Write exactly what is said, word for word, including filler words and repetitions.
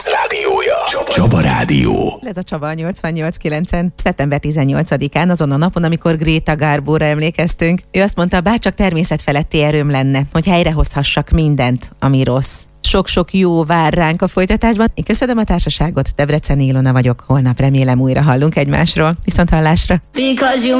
kilenc rádiója. Csaba, Csaba Rádió. Ez a Csaba a nyolcvannyolc kilencen. szeptember tizennyolcadikán, azon a napon, amikor Greta Garbo-ra emlékeztünk. Ő azt mondta, bárcsak természetfeletti erőm lenne, hogy helyrehozhassak mindent, ami rossz. Sok-sok jó vár ránk a folytatásban. Én köszönöm a társaságot, Debreceni Ilona vagyok. Holnap remélem újra hallunk egymásról. Viszont hallásra!